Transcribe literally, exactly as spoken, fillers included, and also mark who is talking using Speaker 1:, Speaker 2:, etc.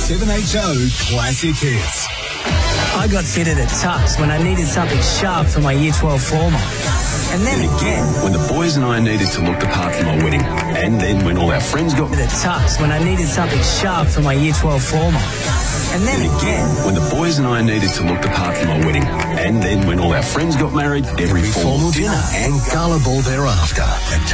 Speaker 1: seven H O Classic Hits.
Speaker 2: I got fitted at Tux when I needed something sharp for my Year twelve formal. And then again,
Speaker 3: when the boys and I needed to look the part for my wedding. And then when all our friends got
Speaker 2: at Tux when I needed something sharp for my Year twelve formal. And then again,
Speaker 3: when the boys and I needed to look the part for my wedding. And then when all our friends got married, every,
Speaker 1: Every formal dinner and gala ball thereafter.